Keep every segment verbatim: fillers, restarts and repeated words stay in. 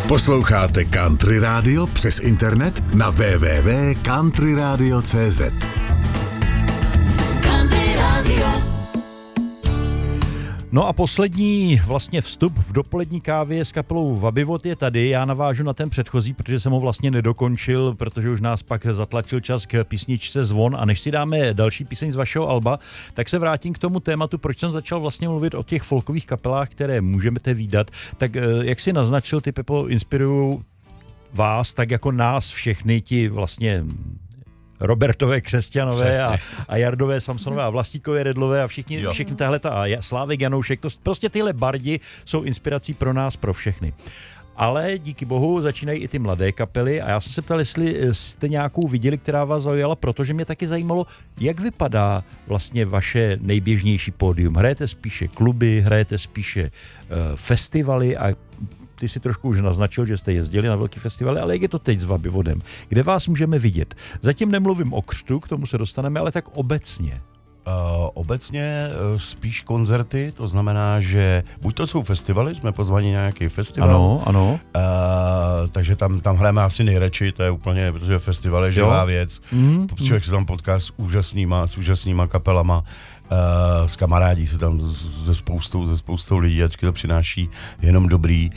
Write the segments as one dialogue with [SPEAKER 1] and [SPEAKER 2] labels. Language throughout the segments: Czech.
[SPEAKER 1] Posloucháte Country Radio přes internet na w w w tečka country radio tečka c z.
[SPEAKER 2] Country Radio.
[SPEAKER 3] No a poslední vlastně vstup v dopolední kávě s kapelou Vabivot je tady. Já navážu na ten předchozí, protože jsem ho vlastně nedokončil, protože už nás pak zatlačil čas k písničce Zvon. A než si dáme další píseň z vašeho alba, tak se vrátím k tomu tématu, proč jsem začal vlastně mluvit o těch folkových kapelách, které můžete vídat. Tak jak si naznačil, ty, Pepo, inspirují vás, tak jako nás všechny ti vlastně Robertové Křesťanové a, a Jardové Samsonové a Vlastíkové Redlové a všichni, všichni tahle ta a Slávek Janoušek, to prostě tyhle bardi jsou inspirací pro nás, pro všechny. Ale díky bohu začínají i ty mladé kapely a já jsem se ptal, jestli jste nějakou viděli, která vás zaujala, protože mě taky zajímalo, jak vypadá vlastně vaše nejběžnější pódium. Hrajete spíše kluby, hrajete spíše uh, festivaly a ty si trošku už naznačil, že jste jezdili na velký festivaly, ale jak je to teď s Vabivodem? Kde vás můžeme vidět? Zatím nemluvím o křtu, k tomu se dostaneme, ale tak obecně.
[SPEAKER 4] Uh, obecně uh, spíš koncerty, to znamená, že buď to jsou festivaly, jsme pozvaní na nějaký festival.
[SPEAKER 3] Ano, ano.
[SPEAKER 4] Uh, takže tam, tam hrajeme asi nejradši, to je úplně, protože festival je živá věc. Mm, Člověk se tam potká s úžasnýma, s úžasnýma kapelama. Uh, s kamarádí se tam ze spoustou, ze spoustou lidí, vždycky to přináší jenom dobrý.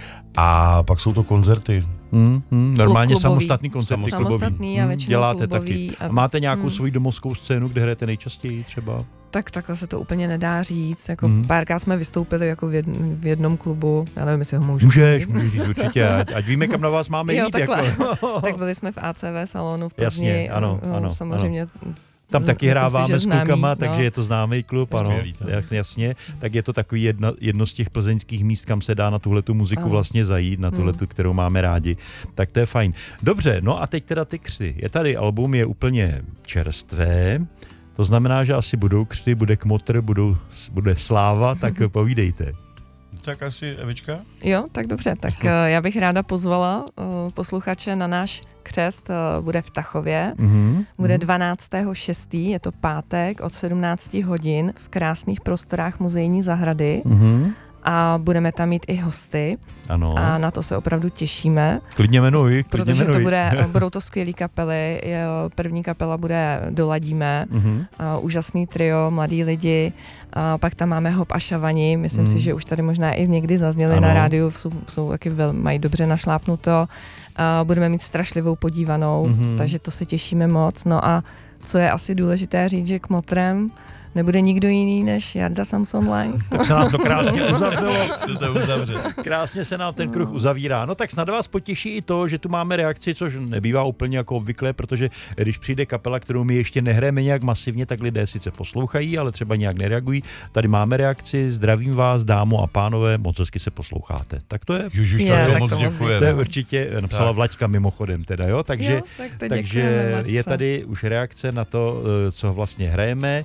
[SPEAKER 4] A pak jsou to koncerty.
[SPEAKER 3] Hmm, hmm, normálně
[SPEAKER 5] klubový.
[SPEAKER 3] samostatný koncerty klubový.
[SPEAKER 5] Samostatný a většinou
[SPEAKER 3] děláte
[SPEAKER 5] klubový.
[SPEAKER 3] taky. A máte nějakou
[SPEAKER 5] hmm.
[SPEAKER 3] svoji domovskou scénu, kde hrajete nejčastěji třeba?
[SPEAKER 5] Tak takhle se to úplně nedá říct. Jako
[SPEAKER 3] hmm.
[SPEAKER 5] párkrát jsme vystoupili jako v, jedn, v jednom klubu. Já nevím, jestli ho můžu.
[SPEAKER 3] Můžeš, můžeš říct určitě. Ať víme, kam na vás máme
[SPEAKER 5] jo,
[SPEAKER 3] jít.
[SPEAKER 5] Takhle.
[SPEAKER 3] Jako.
[SPEAKER 5] Tak byli jsme v A C V salonu v Plzni.
[SPEAKER 3] Jasně, ano, ano.
[SPEAKER 5] Samozřejmě.
[SPEAKER 3] Ano. Tam taky
[SPEAKER 5] Myslím
[SPEAKER 3] hráváme
[SPEAKER 5] si,
[SPEAKER 3] s klukama,
[SPEAKER 5] no.
[SPEAKER 3] takže je to známý klub, ano, jasně, jasně. Tak je to takový jedno, jedno z těch plzeňských míst, kam se dá na tuhletu muziku ano. vlastně zajít, na tuhletu, kterou máme rádi. Tak to je fajn. Dobře, no a teď teda ty křty. Je tady album, je úplně čerstvé, to znamená, že asi budou křty, bude kmotr, budou, bude sláva, tak povídejte.
[SPEAKER 4] Tak asi Evička?
[SPEAKER 5] Jo, tak dobře. Tak já bych ráda pozvala posluchače na náš křest. Bude v Tachově. Mm-hmm. Bude dvanáctého šestého Je to pátek od sedmnáct hodin v krásných prostorách muzejní zahrady. Mm-hmm. A budeme tam mít i hosty.
[SPEAKER 3] Ano.
[SPEAKER 5] A na to se opravdu těšíme.
[SPEAKER 3] Klidně jmenuj, klidně
[SPEAKER 5] protože
[SPEAKER 3] jmenuj.
[SPEAKER 5] To bude, budou to skvělý kapely. První kapela bude Doladíme. Mm-hmm. Uh, úžasný trio, mladí lidi. Uh, pak tam máme Hop a Šavani. Myslím mm. si, že už tady možná i někdy zazněli ano. na rádiu. Jsou, jsou taky vel, mají dobře našlápnuto. Uh, budeme mít strašlivou podívanou, mm-hmm. takže to se těšíme moc. No a co je asi důležité říct, že kmotrem nebude nikdo jiný než Jarda Samson Lang.
[SPEAKER 3] Tak se nám to krásně uzavřelo.
[SPEAKER 4] to uzavře.
[SPEAKER 3] Krásně se nám ten kruh uzavírá. No tak snad vás potěší i to, že tu máme reakci, což nebývá úplně jako obvyklé, protože když přijde kapela, kterou my ještě nehrajeme nějak masivně, tak lidé sice poslouchají, ale třeba nějak nereagují. Tady máme reakci, zdravím vás, dámo a pánové, moc hezky se posloucháte. Tak to je.
[SPEAKER 4] Ježiš, je, tak moc děkujeme.
[SPEAKER 3] To je určitě, napsala tak. Vlaďka mimochodem teda, jo, takže,
[SPEAKER 5] jo, tak
[SPEAKER 3] takže je tady už reakce na to, co vlastně hrajeme.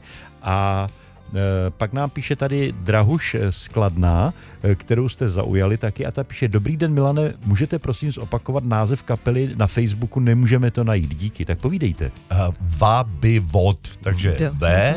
[SPEAKER 3] A e, pak nám píše tady Drahuš z Kladna, e, kterou jste zaujali taky, a ta píše: Dobrý den, Milane, můžete prosím zopakovat název kapely na Facebooku, nemůžeme to najít, díky, tak povídejte.
[SPEAKER 4] Uh, Vabivot, takže V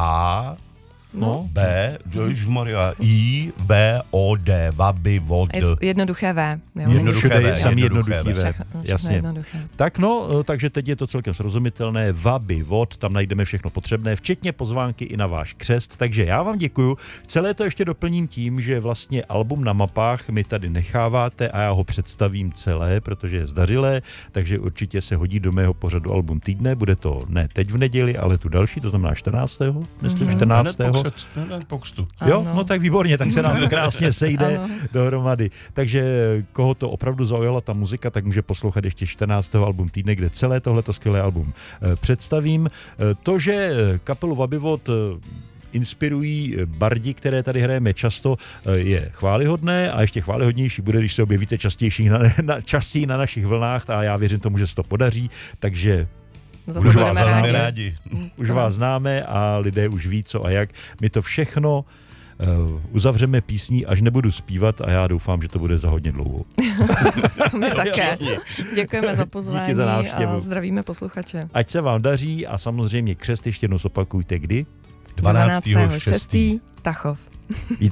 [SPEAKER 4] A
[SPEAKER 5] No.
[SPEAKER 4] B, Maria, I, V, O, D, Vabivot.
[SPEAKER 5] Jednoduché V. Jo.
[SPEAKER 3] Jednoduché V, samý jednoduchý V.
[SPEAKER 5] Všechno,
[SPEAKER 3] jasně.
[SPEAKER 5] Jednoduché.
[SPEAKER 3] Tak no, takže teď je to celkem srozumitelné. Vabivot, tam najdeme všechno potřebné, včetně pozvánky i na váš křest, takže já vám děkuju. Celé to ještě doplním tím, že vlastně album Na mapách mi tady necháváte a já ho představím celé, protože je zdařilé, takže určitě se hodí do mého pořadu album týdne. Bude to ne teď v neděli, ale tu další, to znamená čtrnáctého Myslím, mm-hmm. čtrnáctého Jo, no tak výborně, tak se nám to krásně sejde dohromady. Takže koho to opravdu zaujala ta muzika, tak může poslouchat ještě čtrnáctého album týdne, kde celé tohleto skvělé album představím. To, že kapelu Vabivot inspirují bardi, které tady hrajeme často, je chvályhodné a ještě chvályhodnější bude, když se objevíte častější na, na, častěji na našich vlnách a já věřím tomu, že se to podaří, takže
[SPEAKER 4] už vás známe rádi.
[SPEAKER 3] Už vás známe a lidé už ví, co a jak. My to všechno uh, uzavřeme písní, až nebudu zpívat a já doufám, že to bude za hodně dlouho.
[SPEAKER 5] To my také. Děkujeme za pozvání.
[SPEAKER 3] Díky za návštěvu.
[SPEAKER 5] A zdravíme posluchače.
[SPEAKER 3] Ať se vám daří a samozřejmě křest ještě jednou zopakujte kdy?
[SPEAKER 5] dvanáctého šestého Tachov.